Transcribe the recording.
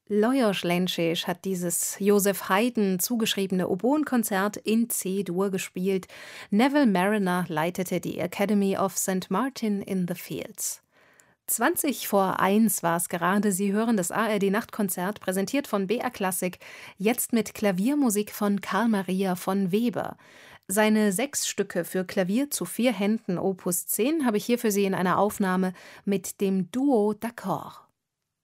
Lajos Lenčiš hat dieses Joseph Haydn zugeschriebene Oboenkonzert in C-Dur gespielt. Neville Marriner leitete die Academy of St. Martin in the Fields. 20 vor 1 war es gerade. Sie hören das ARD-Nachtkonzert, präsentiert von BR Klassik, jetzt mit Klaviermusik von Carl Maria von Weber. Seine 6 Stücke für Klavier zu 4 Händen Opus 10 habe ich hier für Sie in einer Aufnahme mit dem Duo d'Accord.